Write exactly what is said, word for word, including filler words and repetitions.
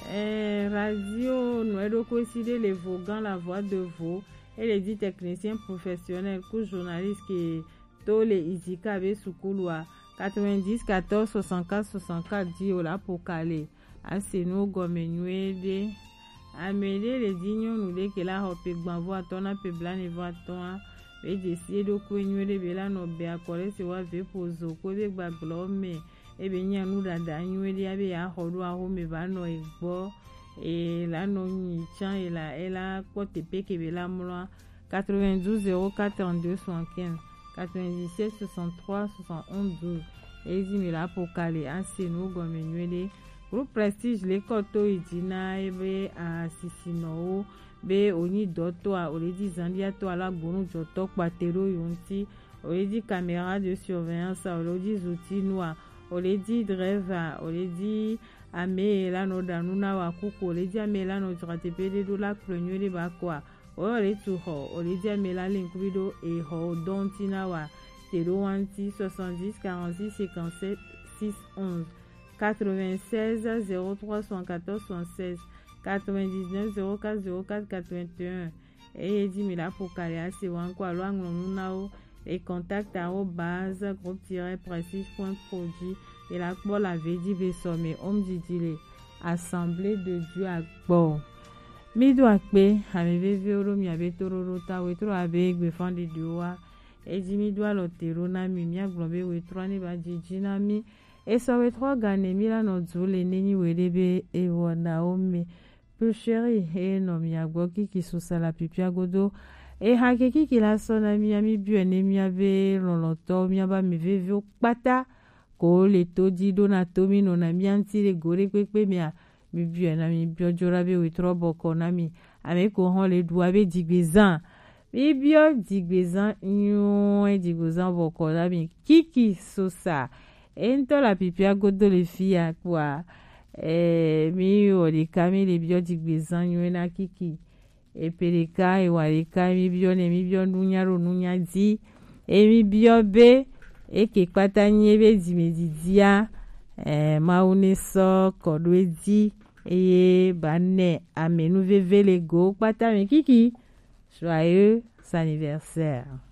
Eh, radio Noël coïncide les Vaugans, la voix de Vaux et les dix techniciens professionnels, coup journalistes qui tous les Izika avec Soukoulwa quatre-vingt-dix quatorze soixante-quatre soixante-quatre dit au la pour caler à Seno Gomenuede Amédée les dignes nous dit que la hope gbanvo atona pe blan eva ton et décider de Kouenuede bela no be akore se wa ve pozo ko be gbaglome e be nya nu dada nyuede abe ya hodo a home ba no egbo et la no ni chan et la et la côté pe ke bela mlo quatre-vingt-douze zéro quatre-vingt-deux soixante-quinze quatre-vingt-dix-sept soixante-trois soixante et onze douze et dit là pour caler à Seno Gomenuede groupe prestige l'école to idina ebe a sisino be oni doto a oledi zandia to ala gonu joto patero yonti oledi caméra de surveillance oledi outils noa oledi driver oledi ame la no danuna wa kuku oledi ame la no tratepede do la clonyo ba kwa ole tu ho oledi ame la linkubido e ho dontina wa zéro un soixante-dix quarante-six cinquante-sept six onze quatre-vingt-seize zéro trois soixante-quatorze soixante-seize quatre-vingt-dix-neuf zéro quatre zéro quatre quatre-vingt-un et dix mille pour Kalia c'est encore loin nous et contact arobase groupe-prestige.produit et la pour la vedi besomé homme du dile assemblée de Dieu à bon mi do akpe ame vero mi abetoro ta wetro avec be fandi duwa et dix mi do lotero na mi mi aglobe wetro ni ba jijina mi et ça va trois gagner mila no zule neni wedebe e wona ome plus chéri et no mi agboki ki susa la pipia godo e hakeki ki la sona mi ami buene mi ave loloto mi aba mi veve pata ko le to di donato mi no na mi anti le gore pepe mi a mi buena mi biojora be wetro boko na mi ame ko hon le dua be digbezan mi bio digbezan nyo e digbezan boko na mi kiki susa ento la pipia godo le fia kwa eh mi olika mi le bio digbezan na kiki e pereka e walika mi bio ne mi bio nunya ro nunya di e mi bio be e ke patanye be di medidia eh maune so kodwedi e banne amenu veve le go pata mi kiki joyeux anniversaire.